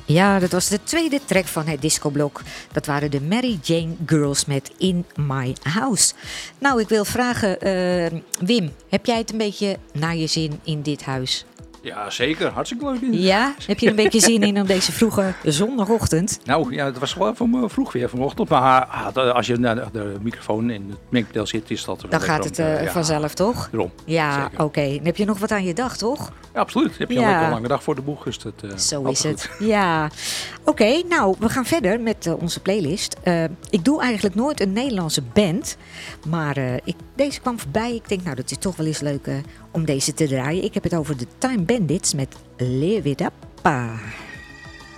Ja, dat was de tweede track van het discoblok. Dat waren de Mary Jane Girls met In My House. Nou, ik wil vragen, Wim, heb jij het een beetje naar je zin in dit huis? Ja, zeker. Hartstikke leuk. Ja? Heb je een beetje zin in op deze vroege zondagochtend? Nou, ja, het was wel van vroeg weer vanochtend. Maar als je naar de microfoon in het mengpaneel zit, is dat... Dan gaat het vanzelf, toch? Daarom. Ja, oké. Dan heb je nog wat aan je dag, toch? Ja, absoluut. Heb je ook een lange dag voor de boeg. Dus dat, zo is het. Ja. Oké, nou, we gaan verder met onze playlist. Ik doe eigenlijk nooit een Nederlandse band. Maar deze kwam voorbij. Ik denk, nou, dat is toch wel eens leuk om deze te draaien. Ik heb het over de Time Bandits met Live It Up.